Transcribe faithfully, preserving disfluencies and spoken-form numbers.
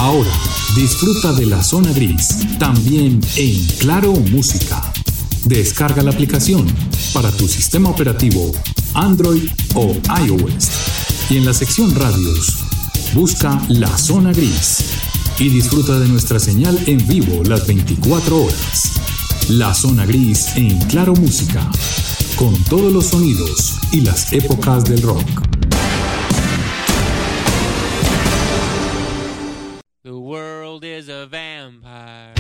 Ahora, disfruta de la zona gris, también en Claro Música. Descarga la aplicación para tu sistema operativo Android o iOS. Y en la sección radios, busca La Zona Gris y disfruta de nuestra señal en vivo las veinticuatro horas. La Zona Gris en Claro Música, con todos los sonidos y las épocas del rock. The world is a vampire.